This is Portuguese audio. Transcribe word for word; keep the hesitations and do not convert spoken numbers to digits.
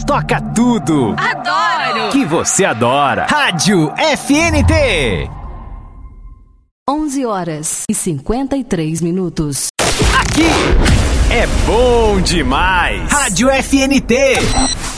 toca tudo. Adoro! Que você adora. Rádio F N T. onze horas e cinquenta e três minutos. Aqui é bom demais. Rádio F N T.